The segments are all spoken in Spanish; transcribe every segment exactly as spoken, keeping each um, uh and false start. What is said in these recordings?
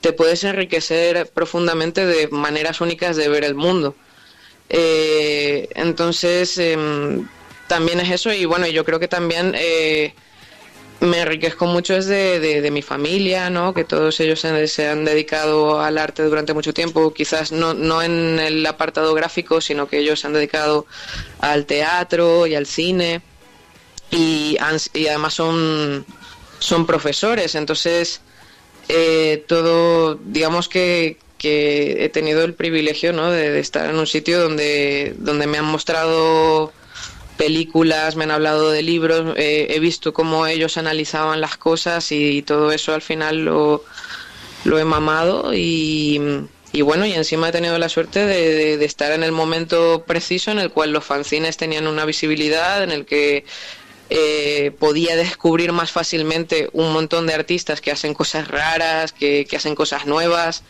te puedes enriquecer profundamente de maneras únicas de ver el mundo. Eh, entonces, eh, también es eso, y bueno, yo creo que también eh, me enriquezco mucho es de, de, de mi familia, ¿no? Que todos ellos se, se han dedicado al arte durante mucho tiempo, quizás no, no en el apartado gráfico, sino que ellos se han dedicado al teatro y al cine, y, han, y además son, son profesores, entonces eh, todo, digamos que, que he tenido el privilegio, ¿no? de, de estar en un sitio donde, donde me han mostrado películas, me han hablado de libros, eh, he visto cómo ellos analizaban las cosas, y todo eso al final lo, lo he mamado, y, y bueno, y encima he tenido la suerte de, de, de estar en el momento preciso en el cual los fanzines tenían una visibilidad, en el que eh, podía descubrir más fácilmente un montón de artistas que hacen cosas raras, que, que hacen cosas nuevas,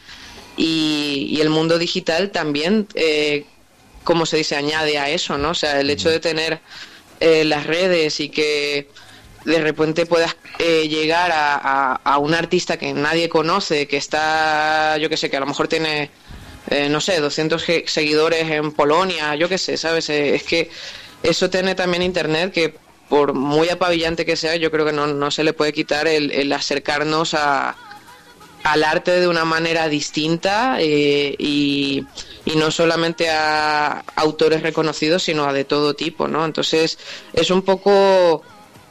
y, y el mundo digital también eh, como se dice, añade a eso, ¿no? O sea, el hecho de tener eh, las redes y que de repente puedas eh, llegar a, a, a un artista que nadie conoce, que está, yo qué sé, que a lo mejor tiene, eh, no sé, doscientos seguidores en Polonia, yo qué sé, ¿sabes? Eh, es que eso tiene también Internet, que por muy apabillante que sea, yo creo que no, no se le puede quitar el, el acercarnos a, al arte de una manera distinta, eh, y, y no solamente a autores reconocidos, sino a de todo tipo, ¿no? Entonces es un poco,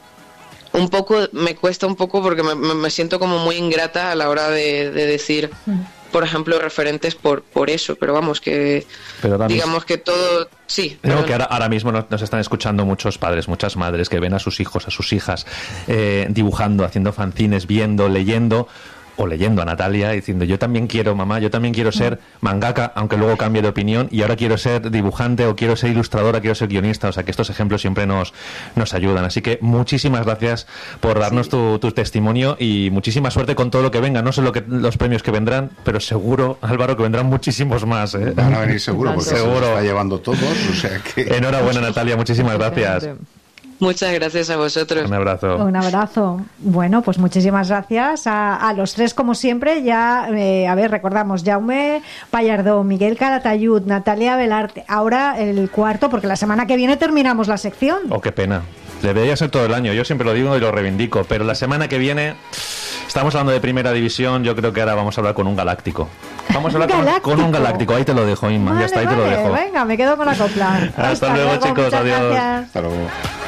un poco, me cuesta un poco porque me, me siento como muy ingrata a la hora de, de decir, por ejemplo, referentes por por eso, pero vamos, que digamos que todo, sí. Creo que ahora, ahora mismo nos, nos están escuchando muchos padres, muchas madres que ven a sus hijos, a sus hijas eh, dibujando, haciendo fanzines, viendo, leyendo, o leyendo a Natalia diciendo, yo también quiero, mamá, yo también quiero ser mangaka, aunque luego cambie de opinión, y ahora quiero ser dibujante, o quiero ser ilustradora, quiero ser guionista. O sea, que estos ejemplos siempre nos, nos ayudan. Así que muchísimas gracias por darnos sí. tu, tu testimonio, y muchísima suerte con todo lo que venga, no sé lo que, los premios que vendrán, pero seguro, Álvaro, que vendrán muchísimos más, ¿eh? Van a venir seguro, porque seguro. se los está llevando todos, o sea que... Enhorabuena, Natalia, muchísimas gracias. Muchas gracias a vosotros. Un abrazo. Un abrazo. Bueno, pues muchísimas gracias a, a los tres, como siempre. Ya, eh, a ver, recordamos, Jaume Pallardó, Miguel Calatayud, Natalia Velarte. Ahora el cuarto, porque la semana que viene terminamos la sección. Oh, qué pena. Debería ser todo el año, yo siempre lo digo y lo reivindico, pero la semana que viene estamos hablando de primera división, yo creo que ahora vamos a hablar con un galáctico. Vamos a hablar con, con un galáctico, ahí te lo dejo, Inma, vale, ya está, ahí vale, te lo dejo. Venga, me quedo con la copla. Hasta, Hasta luego, luego, chicos, adiós. Gracias. Hasta luego.